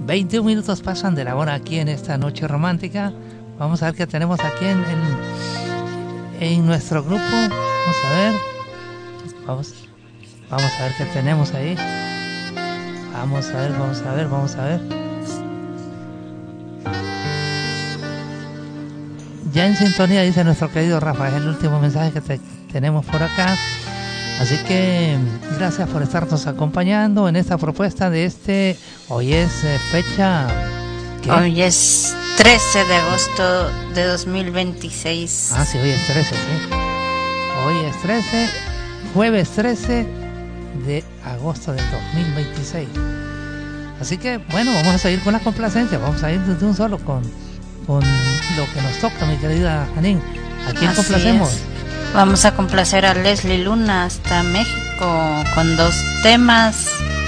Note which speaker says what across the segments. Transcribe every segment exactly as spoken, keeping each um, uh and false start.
Speaker 1: veintiún minutos pasan de la hora aquí en esta noche romántica. Vamos a ver qué tenemos aquí en, en, en nuestro grupo. Vamos a ver. Vamos, vamos a ver qué tenemos ahí. Vamos a ver, vamos a ver, vamos a ver. Ya en sintonía, dice nuestro querido Rafa, es el último mensaje que te, tenemos por acá. Así que gracias por estarnos acompañando en esta propuesta de este. Hoy es eh, fecha. ¿qué?
Speaker 2: Hoy es trece de agosto de dos mil veintiséis.
Speaker 1: Ah, sí, hoy es trece, sí. Hoy es trece, jueves trece de agosto del dos mil veintiséis. Así que, bueno, vamos a seguir con la complacencia. Vamos a ir de un solo con, con lo que nos toca, mi querida Janine. ¿A quién
Speaker 2: Así
Speaker 1: complacemos?
Speaker 2: es. Vamos a complacer a Leslie Luna hasta México con dos temas.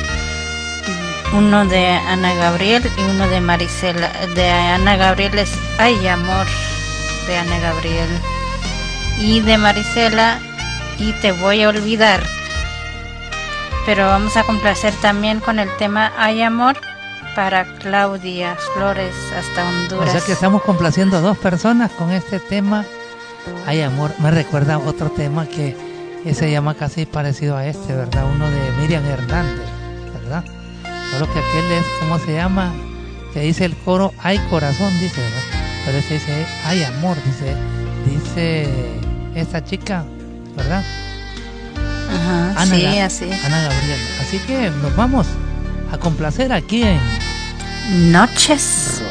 Speaker 2: Uno de Ana Gabriel y uno de Marisela. De Ana Gabriel es Ay Amor, de Ana Gabriel. Y de Marisela, Y Te Voy a Olvidar. Pero vamos a complacer también con el tema Ay Amor para Claudia Flores hasta Honduras.
Speaker 1: O sea que estamos complaciendo a dos personas con este tema Ay Amor. Me recuerda otro tema que se llama casi parecido a este, ¿verdad? Uno de Miriam Hernández, ¿verdad? Solo que aquel es, ¿cómo se llama? Que dice el coro Ay Corazón, dice, ¿verdad? Pero este dice Ay Amor, dice, dice esta chica, ¿verdad?
Speaker 2: Ajá,
Speaker 1: Ana,
Speaker 2: sí, así.
Speaker 1: Ana Gabriel. Así que nos vamos a complacer aquí en
Speaker 2: Noches